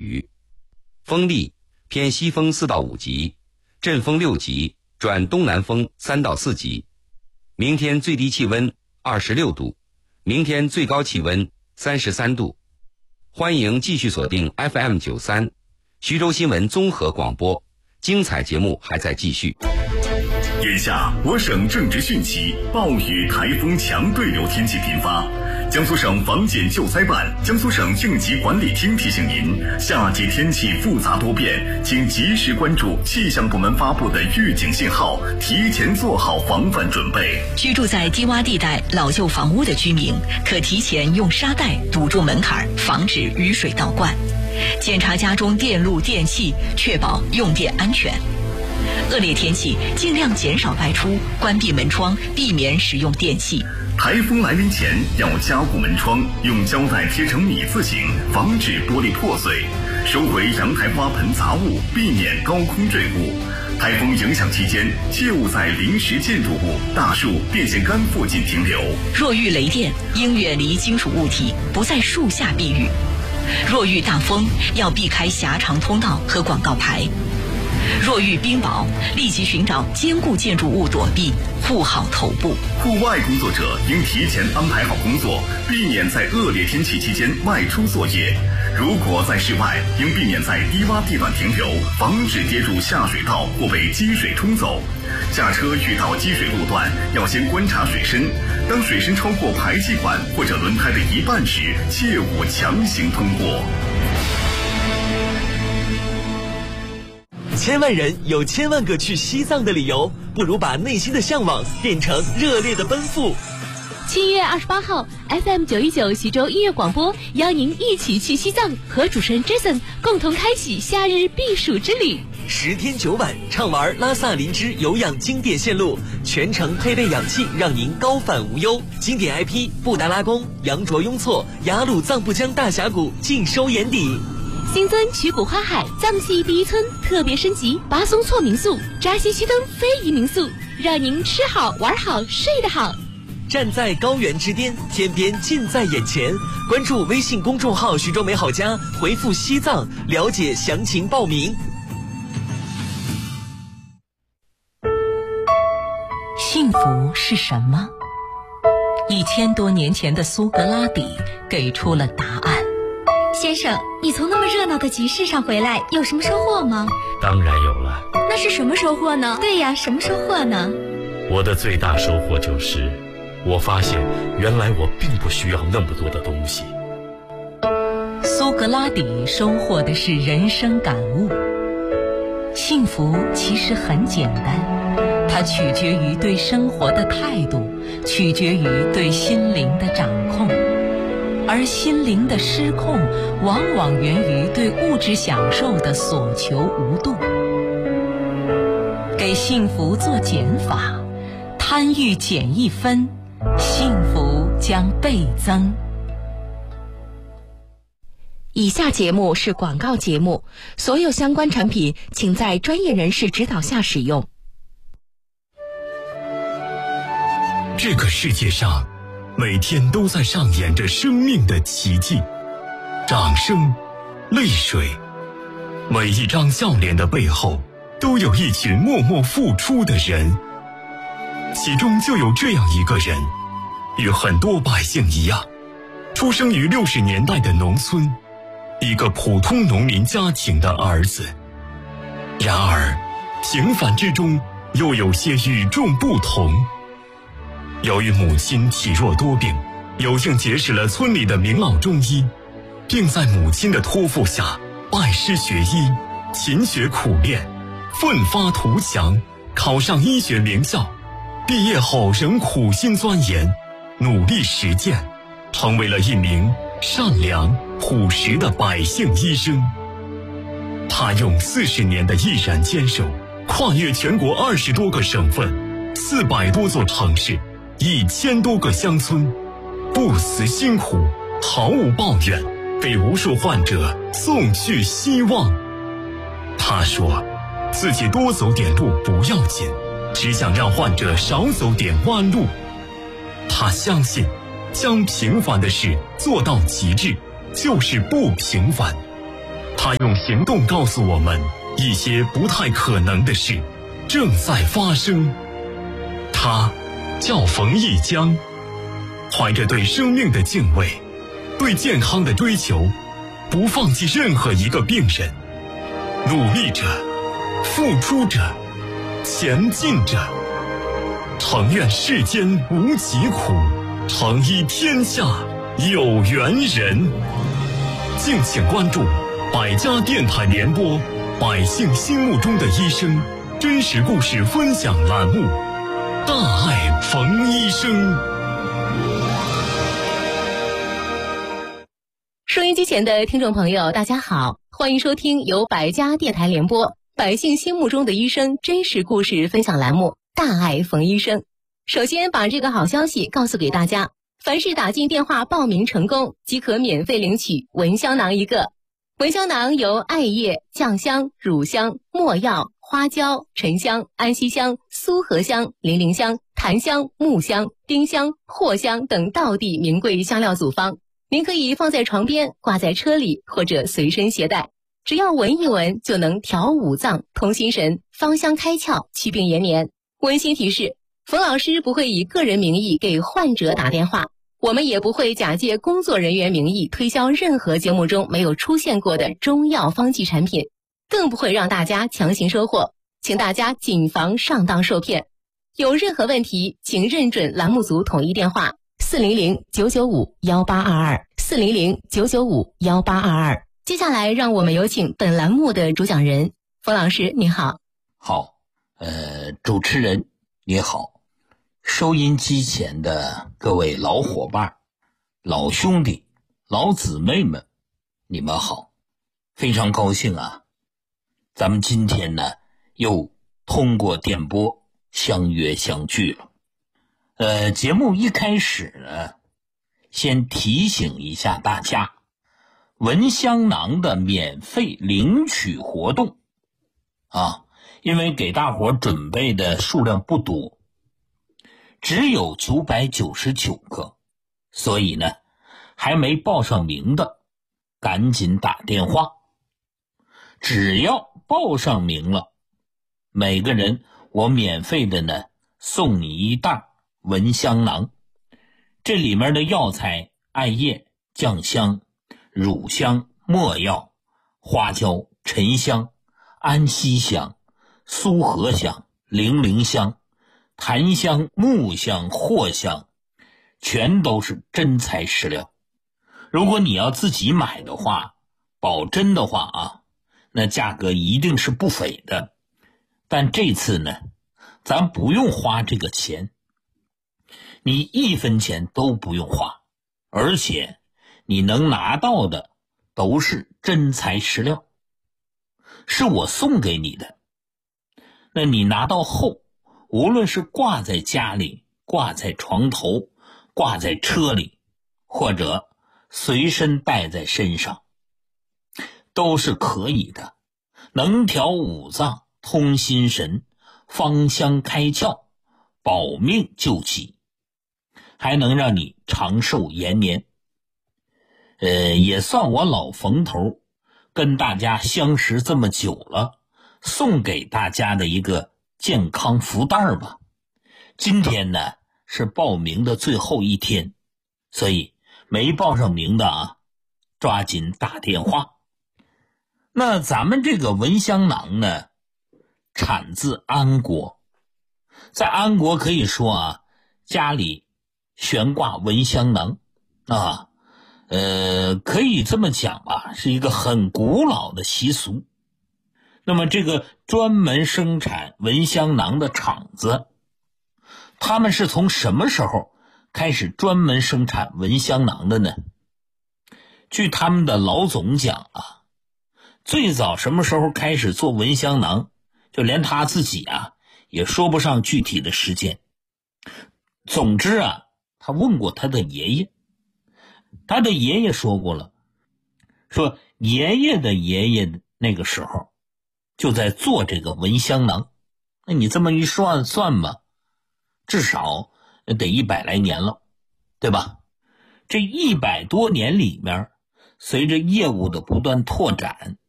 雨，风力偏西风4到5级，阵风6级转东南风3到4级。明天最低气温26度，明天最高气温33度。欢迎继续锁定 FM93 徐州新闻综合广播，精彩节目还在继续。 眼下我省正值汛期，暴雨、台风强对流天气频发。江苏省防检救灾办、江苏省应急管理厅提醒您，夏季天气复杂多变，请及时关注气象部门发布的预警信号，提前做好防范准备。 居住在低洼地带老旧房屋的居民，可提前用沙袋堵住门槛，防止雨水倒灌。检查家中电路电器，确保用电安全。恶劣天气，尽量减少外出，关闭门窗，避免使用电器。 台风来临前要加固门窗，用胶带贴成米字形，防止玻璃破碎。收回阳台花盆杂物，避免高空坠物。台风影响期间，切勿在临时建筑物、大树、电线杆附近停留。 若遇雷电，应远离金属物体，不在树下避雨。若遇大风，要避开狭长通道和广告牌。若遇冰雹，立即寻找坚固建筑物躲避，护好头部。 户外工作者应提前安排好工作，避免在恶劣天气期间外出作业。如果在室外，应避免在低洼地段停留，防止跌入下水道或被积水冲走。驾车遇到积水路段，要先观察水深，当水深超过排气管或者轮胎的一半时，切勿强行通过。 千万人有千万个去西藏的理由，不如把内心的向往变成热烈的奔赴。 7月28号 FM919 徐州音乐广播邀您一起去西藏，和主持人 Jason 共同开启夏日避暑之旅。 10天9晚畅玩拉萨林芝有氧经典线路，全程配备氧气，让您高反无忧。经典 IP 布达拉宫、羊卓雍措、雅鲁藏布江大峡谷尽收眼底。 新增曲谷花海藏戏第一村特别升级巴松措民宿、扎西区登非遗民宿，让您吃好玩好睡得好。 站在高原之巅，天边近在眼前。关注微信公众号徐州美好家，回复西藏了解详情报名。 幸福是什么？1000多年前的苏格拉底给出了答案。 先生，你从那么热闹的集市上回来，有什么收获吗？ 当然有了。 那是什么收获呢？对呀，什么收获呢？ 我的最大收获就是，我发现原来我并不需要那么多的东西。 苏格拉底收获的是人生感悟。幸福其实很简单，它取决于对生活的态度，取决于对心灵的掌控。而心灵的失控，往往源于对物质享受的所求无度。给幸福做减法，贪欲减1分，幸福将倍增。 以下节目是广告节目，所有相关产品请在专业人士指导下使用。 这个世界上每天都在上演着生命的奇迹，掌声、泪水，每一张笑脸的背后都有一群默默付出的人，其中就有这样一个人，与很多百姓一样，出生于60年代的农村，一个普通农民家庭的儿子。然而平凡之中又有些与众不同。由于母亲体弱多病，有幸结识了村里的名老中医，并在母亲的托付下拜师学医，勤学苦练，奋发图强，考上医学名校。毕业后仍苦心钻研，努力实践，成为了一名善良朴实的百姓医生。他用40年的毅然坚守，跨越全国20多个省份，400多座城市，1000多个乡村，不辞辛苦，毫无抱怨，给无数患者送去希望。他说，自己多走点路不要紧，只想让患者少走点弯路。他相信，将平凡的事做到极致，就是不平凡。 他用行动告诉我们一些不太可能的事正在发生。他叫冯翊江，怀着对生命的敬畏，对健康的追求，不放弃任何一个病人，努力着，付出着，前进着。诚愿世间无疾苦，诚医天下有缘人。敬请关注百家电台联播百姓心目中的医生真实故事分享栏目，大爱冯医生。 收音机前的听众朋友大家好，欢迎收听由百家电台联播百姓心目中的医生真实故事分享栏目，大爱冯医生。首先把这个好消息告诉给大家，凡是打进电话报名成功，即可免费领取蚊香囊一个。蚊香囊由艾叶、酱香、乳香、没药、花椒、沉香、安息香、苏合香、零陵香、檀香、木香、丁香、藿香等道地名贵香料组方，您可以放在床边，挂在车里，或者随身携带，只要闻一闻就能调五脏、通心神、芳香开窍、祛病延年。温馨提示，冯老师不会以个人名义给患者打电话，我们也不会假借工作人员名义推销任何节目中没有出现过的中药方剂产品，更不会让大家强行收货，请大家谨防上当受骗。有任何问题，请认准栏目组统一电话400-995-1822，400-995-1822。接下来让我们有请本栏目的主讲人冯老师，你好。 好，主持人你好，收音机前的各位老伙伴、老兄弟、老姊妹们，你们好，非常高兴啊！咱们今天呢，又通过电波相约相聚了。节目一开始呢，先提醒一下大家，蚊香囊的免费领取活动啊，因为给大伙准备的数量不多，只有999个，所以呢，还没报上名的，赶紧打电话。只要报上名了，每个人我免费的呢，送你一袋蚊香囊。这里面的药材，艾叶、酱香、乳香、没药、花椒、沉香、安息香、苏合香、零陵香、檀香、木香、藿香，全都是真材实料。如果你要自己买的话，保真的话啊，那价格一定是不菲的。但这次呢，咱不用花这个钱，你1分钱都不用花，而且你能拿到的都是真材实料，是我送给你的。那你拿到后，无论是挂在家里、挂在床头、挂在车里，或者随身带在身上，都是可以的，能调五脏、通心神、芳香开窍、保命救急，还能让你长寿延年。也算我老冯头跟大家相识这么久了，送给大家的一个健康福袋吧。今天呢是报名的最后一天，所以没报上名的啊，抓紧打电话。那咱们这个蚊香囊呢，产自安国，在安国可以说啊，家里悬挂蚊香囊啊，可以这么讲吧，是一个很古老的习俗。那么这个专门生产蚊香囊的厂子，他们是从什么时候开始专门生产蚊香囊的呢？据他们的老总讲啊，最早什么时候开始做蚊香囊，就连他自己啊也说不上具体的时间。总之啊，他问过他的爷爷，他的爷爷说过了，说爷爷的爷爷那个时候就在做这个蚊香囊。那你这么一算吧，至少得100来年了，对吧？这100多年里面，随着业务的不断拓展，